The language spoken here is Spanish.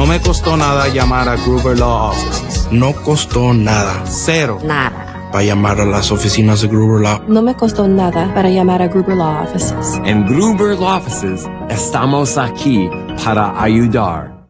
No me costó nada llamar a Gruber Law Offices. No costó nada. Cero. Nada. Para llamar a las oficinas de Gruber Law. No me costó nada para llamar a Gruber Law Offices. En Gruber Law Offices estamos aquí para ayudar.